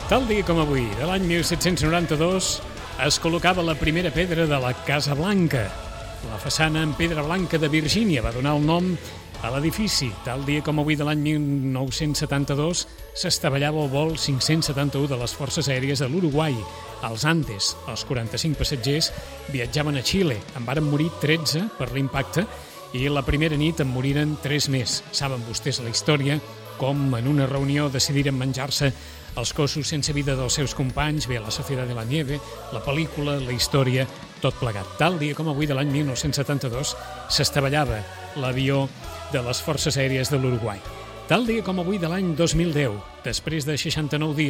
Tal dia com avui, de l'any 1792, es col·locava la primera pedra de la Casa Blanca. La façana en pedra blanca de Virgínia va donar el nom a l'edifici. Tal dia com avui de l'any 1972 s'estavellava el vol 571 de les Forces Aèries de l'Uruguai, als Andes. Els 45 passatgers viatjaven a Xile. En varen morir 13 per l'impacte i la primera nit en moriren 3 més. Saben vostès la història, com en una reunió decidiren menjar-se els cossos sense vida dels seus companys, bé, la Societat de la Nieve, la pel·lícula, la història, tot plegat. Tal dia com avui de l'any 1972 s'estavellava l'avió de les Forces Aèries de l'Uruguai. Tal dia com avui de l'any 2010, després de 69 dies,